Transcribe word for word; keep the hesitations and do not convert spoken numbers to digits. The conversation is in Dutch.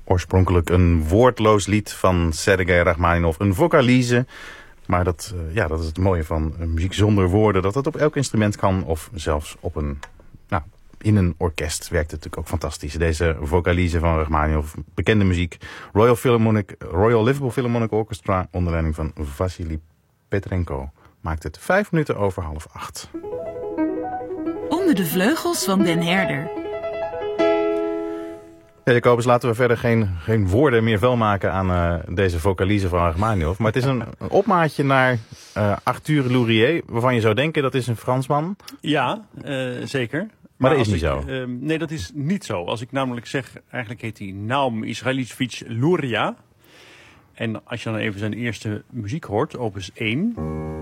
Oorspronkelijk een woordloos lied van Sergei Rachmaninov, een vocalize. Maar dat, uh, ja, dat is het mooie van uh, muziek zonder woorden. Dat het op elk instrument kan of zelfs op een, nou, in een orkest werkt het natuurlijk ook fantastisch. Deze vocalize van Rachmaninov, bekende muziek. Royal, Philharmonic, Royal Liverpool Philharmonic Orchestra onder leiding van Vassily Petrenko. Maakt het vijf minuten over half acht. Onder de vleugels van Den Herder. Ja, Jacobus, laten we verder geen, geen woorden meer vuil maken aan uh, deze vocalize van Rachmaninov. Maar het is een, een opmaatje naar uh, Arthur Lourier, waarvan je zou denken dat is een Fransman. Ja, uh, zeker. Maar, maar dat is niet ik, zo. Uh, nee, dat is niet zo. Als ik namelijk zeg, eigenlijk heet hij Naum Israelitsevich Luria. En als je dan even zijn eerste muziek hoort, opus één...